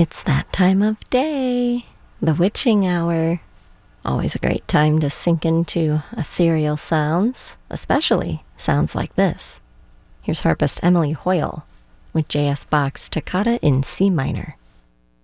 It's that time of day, the witching hour. Always a great time to sink into ethereal sounds, especially sounds like this. Here's harpist Emily Hoyle with J.S. Bach's Toccata in C minor.